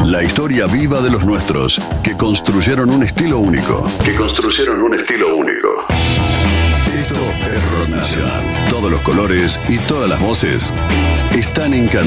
La historia viva de los nuestros, que construyeron un estilo único. Esto es Rock Nacional. Todos los colores y todas las voces están en